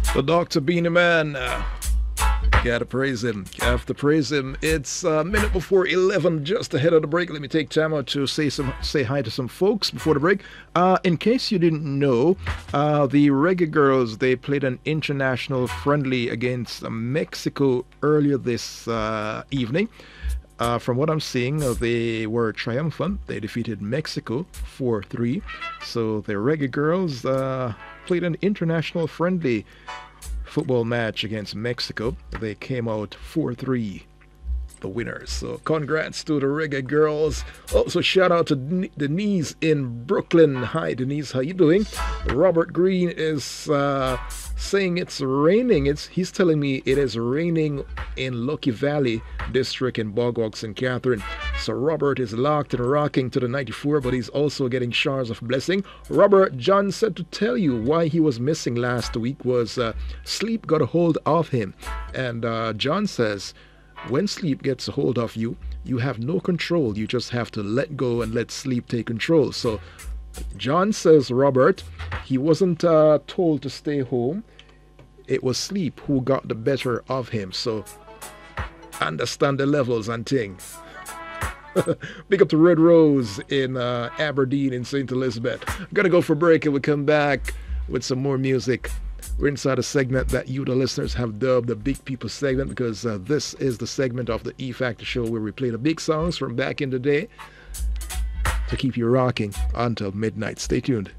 The Dr. Beanie Man. Gotta praise him. Have to praise him. It's a minute before 11, just ahead of the break. Let me take time out to say hi to some folks before the break. In case you didn't know, the Reggae Girls, they played an international friendly against Mexico earlier this evening. From what I'm seeing, they were triumphant. They defeated Mexico 4-3. So the Reggae Girls played an international friendly football match against Mexico. They came out 4-3, the winners. So congrats to the Reggae Girls. Also shout out to Denise in Brooklyn. Hi Denise, how you doing? Robert Green is saying it's raining. He's telling me it is raining in Lucky Valley District in Bogwalk, St. Catherine. So Robert is locked and rocking to the 94, but he's also getting showers of blessing. Robert, John said to tell you why he was missing last week was sleep got a hold of him. And John says, when sleep gets a hold of you, you have no control. You just have to let go and let sleep take control. So John says, Robert, he wasn't told to stay home. It was sleep who got the better of him. So understand the levels and things. Big up to Red Rose in Aberdeen in St. Elizabeth. I'm gonna go for a break and we'll come back with some more music. We're inside a segment that you, the listeners, have dubbed the Big People segment because this is the segment of the E Factor show where we play the big songs from back in the day to keep you rocking until midnight. Stay tuned.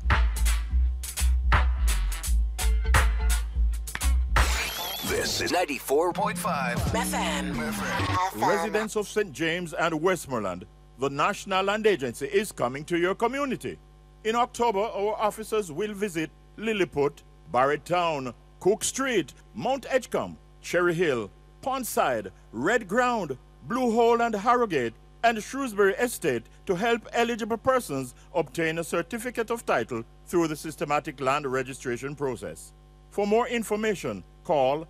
This is 94.5 FM. Residents of St. James and Westmoreland, the National Land Agency is coming to your community. In October, our officers will visit Lilliput, Barrett-Town, Cook Street, Mount Edgecombe, Cherry Hill, Pondside, Red Ground, Blue Hole and Harrogate, and Shrewsbury Estate to help eligible persons obtain a certificate of title through the systematic land registration process. For more information, call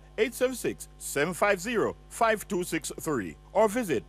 876-750-5263 or visit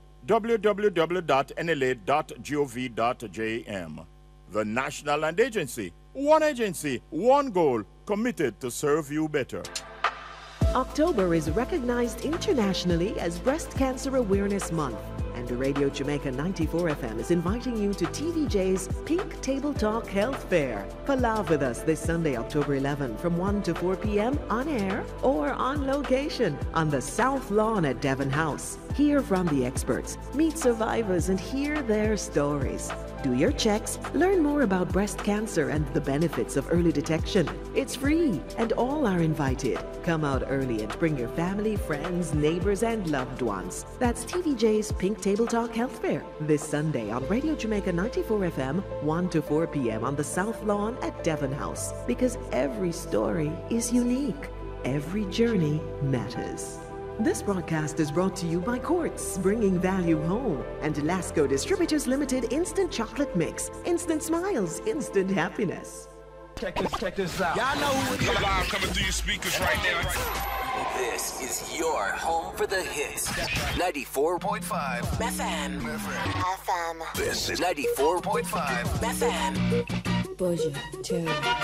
www.nla.gov.jm. The National Land Agency, one goal, committed to serve you better. October is recognized internationally as Breast Cancer Awareness Month, and the Radio Jamaica 94 FM is inviting you to TVJ's Pink Table Talk Health Fair. Palav with us this Sunday, October 11, from 1 to 4 p.m. on air or on location on the South Lawn at Devon House. Hear from the experts, meet survivors, and hear their stories. Do your checks, learn more about breast cancer and the benefits of early detection. It's free and all are invited. Come out early and bring your family, friends, neighbors, and loved ones. That's TVJ's Pink Table Talk Health Fair this Sunday on Radio Jamaica 94 FM, 1 to 4 p.m. on the South Lawn at Devon House. Because every story is unique. Every journey matters. This broadcast is brought to you by Quartz, bringing value home, and Lasco Distributors Limited Instant Chocolate Mix. Instant smiles, instant happiness. Check this out. Y'all know who it is. Live coming through your speakers right now. This is your home for the hits. 94.5 FM. This is 94.5 FM. Bonjour,